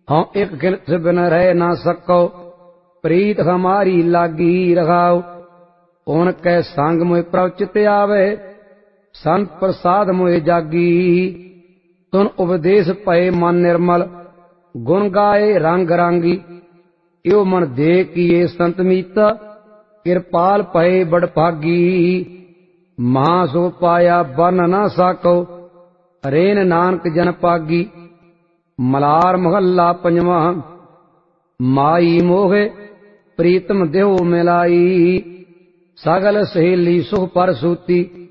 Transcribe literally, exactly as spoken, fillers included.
हूँ एक गिनत बिन रह ना सको, प्रीत हमारी लागी रखाओ। उनके संग मोह प्रभ चित आवे, संत प्रसाद मोह जागी। तुन उपदेश पए मन निर्मल, गुण गाए रंग रांगी। यो मन दे किए संत मीता, कृपाल पए बड़ भागी। महा सो पाया बन न साको, रेन नानक जन पागी। मलार महला पंजवा। माई मोहे प्रीतम देहो मिलाई, सगल सहेली सुख पर सूती।